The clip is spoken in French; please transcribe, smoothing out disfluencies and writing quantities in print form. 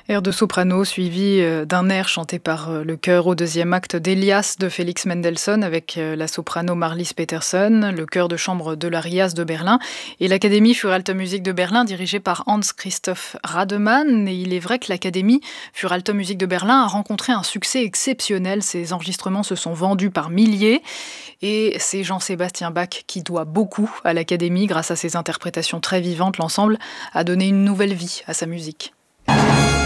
Air de soprano suivi d'un air chanté par le chœur au deuxième acte d'Elias de Félix Mendelssohn avec la soprano Marlies Peterson, le chœur de chambre de l'Arias de Berlin et l'Académie für Alte Musik de Berlin dirigée par Hans-Christoph Rademann. Et il est vrai que l'Académie für Alte Musik de Berlin a rencontré un succès exceptionnel. Ses enregistrements se sont vendus par milliers et c'est Jean-Sébastien Bach qui doit beaucoup à l'Académie. Grâce à ses interprétations très vivantes, l'ensemble a donné une nouvelle vie à sa musique.